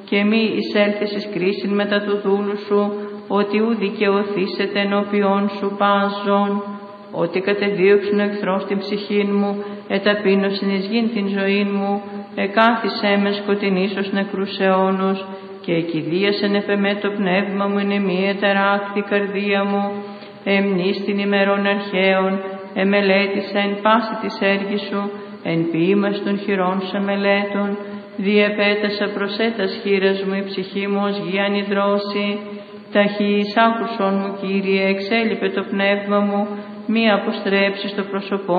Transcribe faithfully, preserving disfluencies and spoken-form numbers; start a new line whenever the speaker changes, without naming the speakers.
και μη εισέλθεις εις κρίσιν μετά του δούλου σου, ότι ου δικαιωθήσετε ενώπιον σου πάζον, ότι κατεδίωξουν εχθρός την ψυχήν μου, εταπείνωσιν εις γην την ζωήν μου, εκάθισέ με σκοτεινής ως νεκρούς αιώνους, και εκηδίασεν εφ' το πνεύμα μου, είναι μη ετεράκτη καρδία μου, εμνείς την ημερών αρχαίων, εμελέτησα εν πάση της έργης σου, εν ποίημας των χειρών σε μελέτων, διεπέτασα προσέτας χείρας μου, η ψυχή μου ως γη ανιδρώση, ταχύς άκουσον μου, Κύριε, εξέλιπε το πνεύμα μου, μη αποστρέψεις το πρόσωπό